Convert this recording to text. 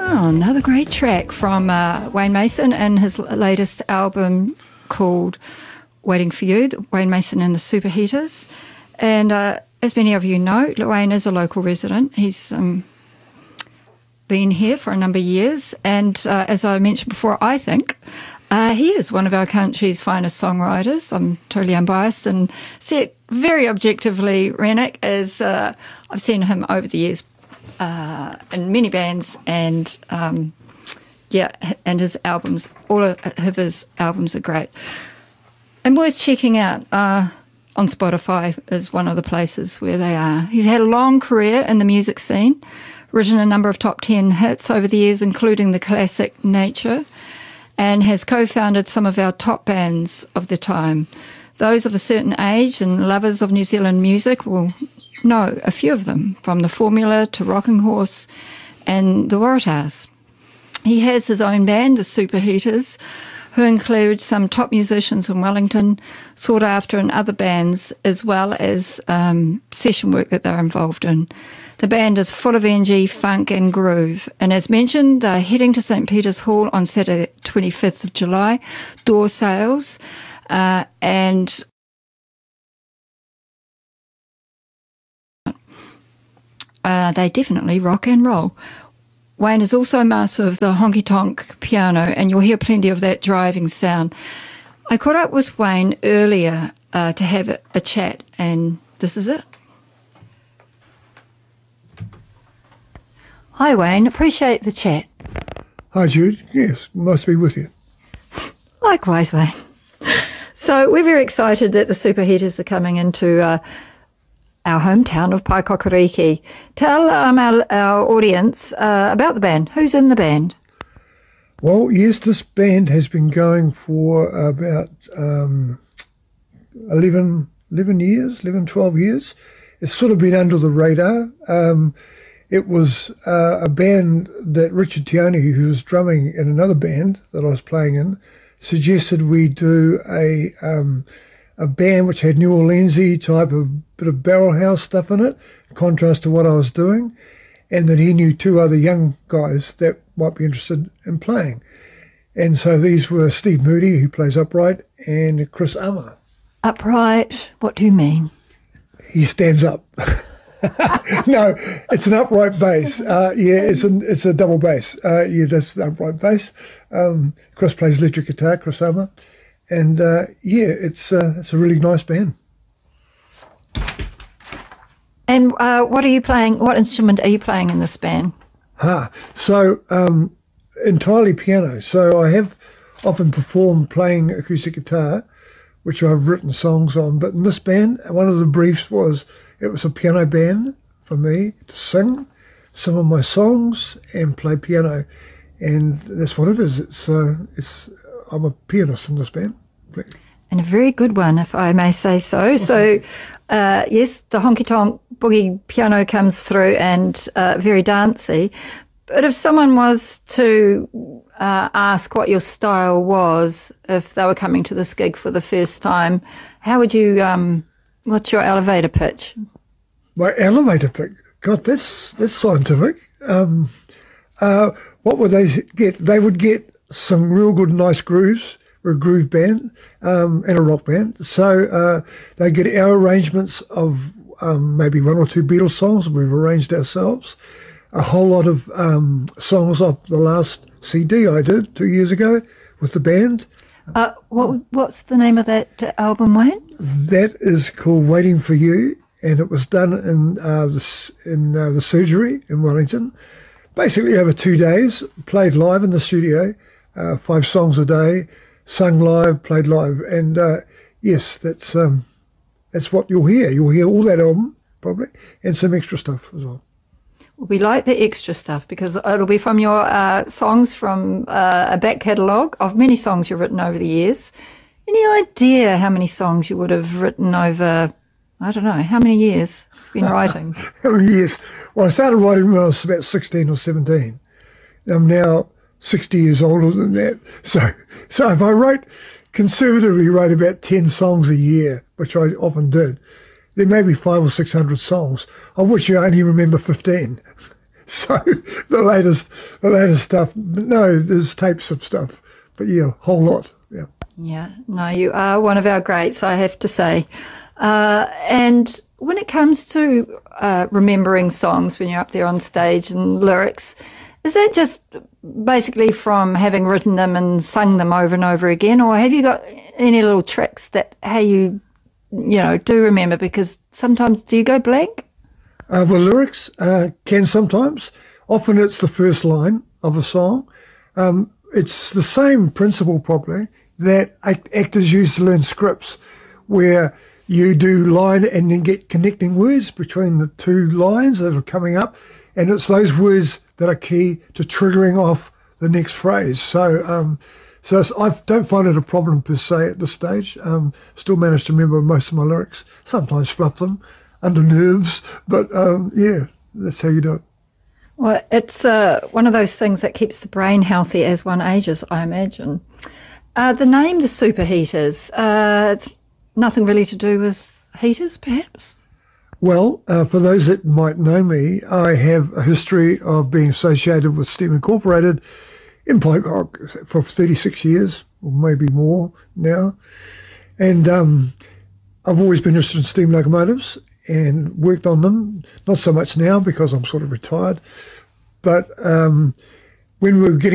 Oh, another great track from Wayne Mason and his latest album called Waiting for You, Wayne Mason and the Superheaters. And as many of you know, Wayne is a local resident. He's been here for a number of years. And as I mentioned before, I think he is one of our country's finest songwriters. I'm totally unbiased and see it very objectively, Rennick, as I've seen him over the years in many bands, and and his albums, all of his albums are great and worth checking out. On Spotify is one of the places where they are. He's had a long career in the music scene, written a number of top 10 hits over the years, including the classic Nature, and has co-founded some of our top bands of the time. Those of a certain age and lovers of New Zealand music will know a few of them, from The Formula to Rocking Horse and the Waratahs. He has his own band, the Superheaters, who include some top musicians in Wellington, sought after in other bands, as well as session work that they're involved in. The band is full of energy, funk and groove. And as mentioned, they're heading to St. Peter's Hall on Saturday, 25th of July, door sales, and they definitely rock and roll. Wayne is also a master of the honky-tonk piano, and you'll hear plenty of that driving sound. I caught up with Wayne earlier to have a chat, and this is it. Hi, Wayne. Appreciate the chat. Hi, Jude. Yes, nice to be with you. Likewise, Wayne. So we're very excited that the Superheaters are coming into our hometown of Paikokariki. Tell our audience about the band. Who's in the band? Well, yes, this band has been going for about 11 years, 12 years. It's sort of been under the radar. It was a band that Richard Tioni, who was drumming in another band that I was playing in, suggested we do a band which had New Orleans-y type of bit of barrel house stuff in it, in contrast to what I was doing, and that he knew two other young guys that might be interested in playing. And so these were Steve Moody, who plays upright, and Chris Ama. Upright? What do you mean? He stands up. No, it's an upright bass. It's a double bass. That's the upright bass. Chris plays electric guitar, Chris Ama. And it's a really nice band. And what are you playing? What instrument are you playing in this band? So entirely piano. So I have often performed playing acoustic guitar, which I've written songs on. But in this band, one of the briefs was it was a piano band for me to sing some of my songs and play piano, and that's what it is. I'm a pianist in this band. And a very good one, if I may say so. Okay. So, yes, the honky-tonk boogie piano comes through and very dancey. But if someone was to ask what your style was if they were coming to this gig for the first time, how would you, what's your elevator pitch? My elevator pitch? God, that's scientific. What would they get? They would get some real good, nice grooves. We're a groove band and a rock band. So they get our arrangements of maybe one or two Beatles songs we've arranged ourselves, a whole lot of songs off the last CD I did 2 years ago with the band. What's the name of that album, Wayne? That is called Waiting for You, and it was done in the Surgery in Wellington. Basically over 2 days, played live in the studio, 5 songs a day, sung live, played live, and yes, that's what you'll hear. You'll hear all that album probably, and some extra stuff as well. We like the extra stuff because it'll be from your songs from a back catalogue of many songs you've written over the years. Any idea how many songs you would have written over, I don't know, how many years you've been writing? How many years? Well, I started writing when I was about 16 or 17. I'm now 60 years older than that. So if I conservatively wrote about 10 songs a year, which I often did, there may be 500 or 600 songs, of which you only remember 15. So the latest stuff. No, there's tapes of stuff, but yeah, a whole lot. Yeah. Yeah, no, you are one of our greats, I have to say. And when it comes to remembering songs when you're up there on stage and lyrics, is that just basically from having written them and sung them over and over again, or have you got any little tricks that how you do remember? Because sometimes do you go blank? Well, lyrics can sometimes. Often it's the first line of a song. It's the same principle probably that actors use to learn scripts, where you do line and then get connecting words between the two lines that are coming up, and it's those words that are key to triggering off the next phrase. So I don't find it a problem per se at this stage. Still manage to remember most of my lyrics, sometimes fluff them under nerves, but yeah, that's how you do it. Well, it's one of those things that keeps the brain healthy as one ages, I imagine. The name, the Superheaters, it's nothing really to do with heaters, perhaps? Well, for those that might know me, I have a history of being associated with Steam Incorporated in Pocock for 36 years, or maybe more now. And I've always been interested in steam locomotives and worked on them, not so much now because I'm sort of retired. But when we were getting